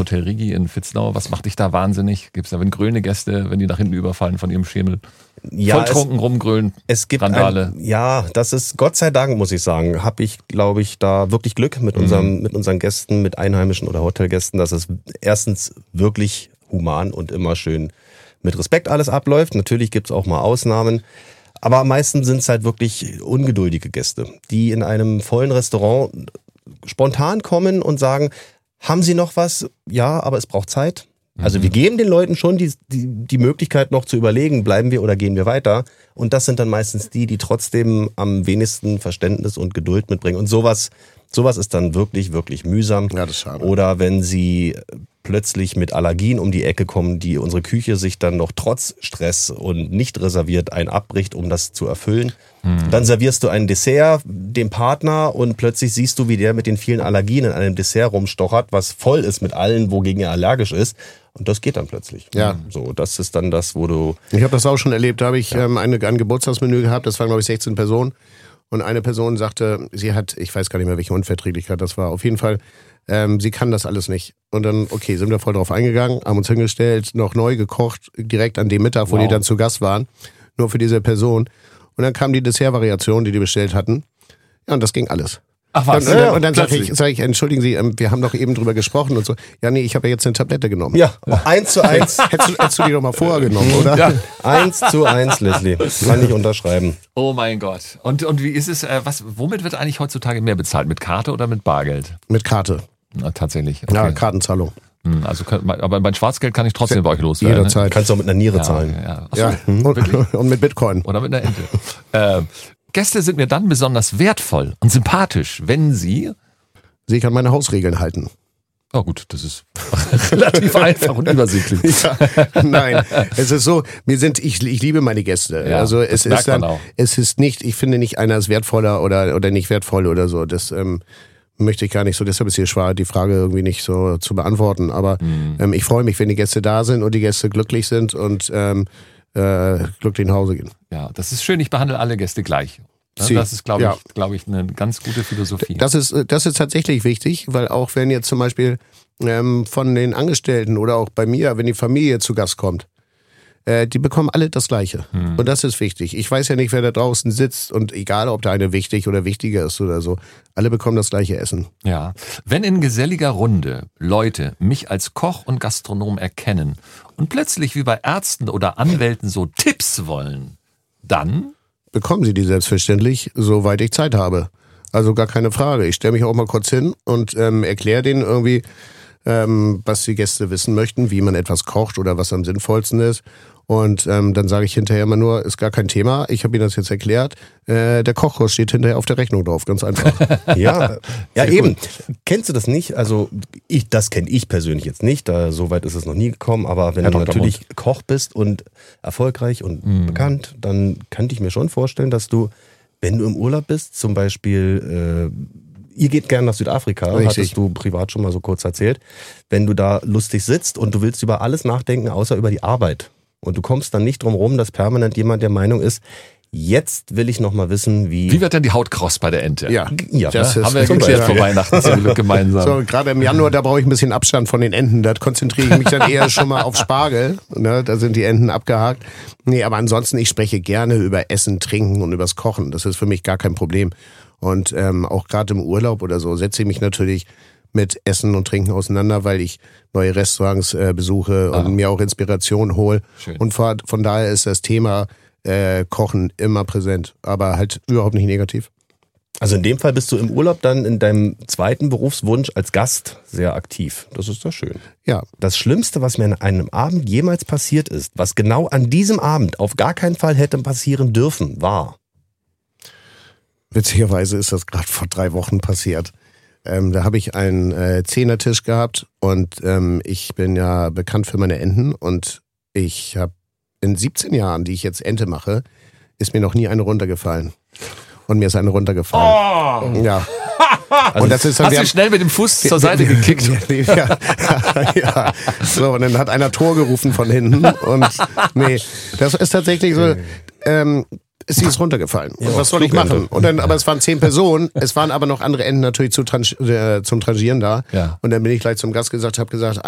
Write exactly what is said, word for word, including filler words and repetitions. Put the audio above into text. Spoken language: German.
Hotel Rigi in Vitznau. Was macht dich da wahnsinnig? Gibt es da, wenn grölende Gäste, wenn die nach hinten überfallen von ihrem Schemel? Ja, Volltrunken es, rumgrölen, es gibt Randale. Ein, ja, das ist, Gott sei Dank, muss ich sagen, habe ich, glaube ich, da wirklich Glück mit, unserem, Mhm. mit unseren Gästen, mit Einheimischen oder Hotelgästen, dass es erstens wirklich human und immer schön mit Respekt alles abläuft. Natürlich gibt's auch mal Ausnahmen. Aber am meisten sind es halt wirklich ungeduldige Gäste, die in einem vollen Restaurant spontan kommen und sagen, haben Sie noch was? Ja, aber es braucht Zeit. Also wir geben den Leuten schon die, die, die Möglichkeit noch zu überlegen, bleiben wir oder gehen wir weiter. Und das sind dann meistens die, die trotzdem am wenigsten Verständnis und Geduld mitbringen. Und sowas, sowas ist dann wirklich, wirklich mühsam. Ja, das ist schade. Oder wenn sie plötzlich mit Allergien um die Ecke kommen, die unsere Küche sich dann noch trotz Stress und nicht reserviert ein abbricht, um das zu erfüllen. Mhm. Dann servierst du ein Dessert dem Partner und plötzlich siehst du, wie der mit den vielen Allergien in einem Dessert rumstochert, was voll ist mit allen, wogegen er allergisch ist. Und das geht dann plötzlich. Ja. So, das ist dann das, wo du... Ich habe das auch schon erlebt. Da habe ich ja. ähm, eine, ein Geburtstagsmenü gehabt. Das waren, glaube ich, sechzehn Personen. Und eine Person sagte, sie hat, ich weiß gar nicht mehr, welche Unverträglichkeit das war. Auf jeden Fall, ähm, sie kann das alles nicht. Und dann, okay, sind wir voll drauf eingegangen, haben uns hingestellt, noch neu gekocht, direkt an dem Mittag, wo Wow. die dann zu Gast waren. Nur für diese Person. Und dann kam die Dessertvariation, die die bestellt hatten. Ja, und das ging alles. Ach was? Und, und, Ja, und dann sage plötzlich. ich, sag ich, entschuldigen Sie, ähm, wir haben doch eben drüber gesprochen und so. Ja, nee, ich habe ja jetzt eine Tablette genommen. Ja, eins zu eins. Hättest du, hättest du die doch mal vorher genommen, oder? Ja. Eins zu eins, Leslie. Kann ich unterschreiben. Oh mein Gott. Und, und wie ist es, äh, was, womit wird eigentlich heutzutage mehr bezahlt? Mit Karte oder mit Bargeld? Mit Karte. Na, tatsächlich. Okay. Ja, Kartenzahlung. Hm, Also, kann- aber mein Schwarzgeld kann ich trotzdem bei euch loswerden. Ne? Jederzeit. Kannst du auch mit einer Niere Ja, zahlen. ja. Achso, Ja, und, und mit Bitcoin. Oder mit einer Ente. äh, Gäste sind mir dann besonders wertvoll und sympathisch, wenn sie... Sie kann meine Hausregeln halten. Oh gut, das ist relativ einfach und übersichtlich. Ja, nein, es ist so, wir sind, ich, ich liebe meine Gäste. Ja, also das es merkt ist dann, man auch. es ist nicht, ich finde nicht, einer ist wertvoller oder, oder nicht wertvoll oder so. Das ähm, möchte ich gar nicht so, deshalb ist hier schwer, die Frage irgendwie nicht so zu beantworten. Aber Mhm. ähm, ich freue mich, wenn die Gäste da sind und die Gäste glücklich sind und ähm, äh, glücklich nach Hause gehen. Ja, das ist schön, ich behandle alle Gäste gleich. Ja, Sie- das ist, glaube ich, ja. glaube ich, eine ganz gute Philosophie. Das ist, das ist tatsächlich wichtig, weil auch wenn jetzt zum Beispiel ähm, von den Angestellten oder auch bei mir, wenn die Familie zu Gast kommt, äh, die bekommen alle das Gleiche. Hm. Und das ist wichtig. Ich weiß ja nicht, wer da draußen sitzt und egal, ob der eine wichtig oder wichtiger ist oder so, alle bekommen das gleiche Essen. Ja. Wenn in geselliger Runde Leute mich als Koch und Gastronom erkennen und plötzlich wie bei Ärzten oder Anwälten so Tipps wollen, dann... Bekommen sie die selbstverständlich, soweit ich Zeit habe. Also gar keine Frage. Ich stelle mich auch mal kurz hin und ähm, erkläre denen irgendwie, ähm, was die Gäste wissen möchten, wie man etwas kocht oder was am sinnvollsten ist. Und ähm, dann sage ich hinterher immer nur, ist gar kein Thema, ich habe Ihnen das jetzt erklärt. Äh, der Kochkurs steht hinterher auf der Rechnung drauf, ganz einfach. Ja, ja Sehr eben. Kennst du das nicht? Also ich, das kenne ich persönlich jetzt nicht. Da, so weit ist es noch nie gekommen. Aber wenn Herr du Doktor natürlich Koch bist und erfolgreich und Mhm. bekannt, dann könnte ich mir schon vorstellen, dass du, wenn du im Urlaub bist, zum Beispiel, äh, ihr geht gerne nach Südafrika, Richtig. hattest du privat schon mal so kurz erzählt. Wenn du da lustig sitzt und du willst über alles nachdenken, außer über die Arbeit. Und du kommst dann nicht drum rum, dass permanent jemand der Meinung ist, jetzt will ich noch mal wissen, wie... Wie wird denn die Haut kross bei der Ente? Ja, Ja, das Ja, ist haben wir zum geklärt Beispiel. vor Weihnachten zum Glück gemeinsam. So, gerade im Januar, da brauche ich ein bisschen Abstand von den Enten. Da konzentriere ich mich dann eher schon mal auf Spargel. Ne? Da sind die Enten abgehakt. Nee, aber ansonsten, ich spreche gerne über Essen, Trinken und übers Kochen. Das ist für mich gar kein Problem. Und ähm, auch gerade im Urlaub oder so setze ich mich natürlich mit Essen und Trinken auseinander, weil ich neue Restaurants äh, besuche und Ah. mir auch Inspiration hole. Schön. Und von, von daher ist das Thema äh, Kochen immer präsent, aber halt überhaupt nicht negativ. Also in dem Fall bist du im Urlaub dann in deinem zweiten Berufswunsch als Gast sehr aktiv. Das ist doch schön. Ja, Das Schlimmste, was mir an einem Abend jemals passiert ist, was genau an diesem Abend auf gar keinen Fall hätte passieren dürfen, war... witzigerweise ist das gerade vor drei Wochen passiert. Ähm, da habe ich einen äh, Zehnertisch gehabt und ähm, ich bin ja bekannt für meine Enten und ich habe in siebzehn Jahren, die ich jetzt Ente mache, ist mir noch nie eine runtergefallen. Und mir ist eine runtergefallen. Oh. Ja. Also Und das ist dann, Hast wir du haben- schnell mit dem Fuß zur Seite gekickt? ja, ja. So, und dann hat einer Tor gerufen von hinten. Und nee, das ist tatsächlich so, ähm, sie ist runtergefallen. Und was soll ich machen? Und dann, aber es waren zehn Personen, es waren aber noch andere Enten natürlich zu Tranch, äh, zum Trangieren da. Ja. Und dann bin ich gleich zum Gast gesagt, habe gesagt,